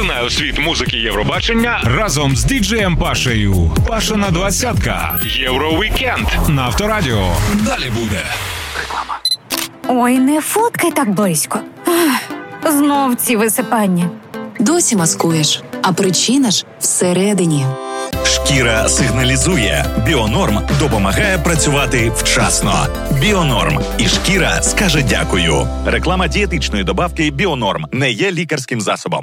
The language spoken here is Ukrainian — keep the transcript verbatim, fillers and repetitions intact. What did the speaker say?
Поринай у світ музики Євробачення разом з діджеєм Пашею. Пашина двадцятка. Євровікенд На Авторадіо. Далі буде. Реклама. Ой, не фоткай так близько. Ах, знов ці висипання. Досі маскуєш, а причина ж всередині. Шкіра сигналізує. Біонорм допомагає працювати вчасно. Біонорм. І шкіра скаже дякую. Реклама дієтичної добавки Біонорм не є лікарським засобом.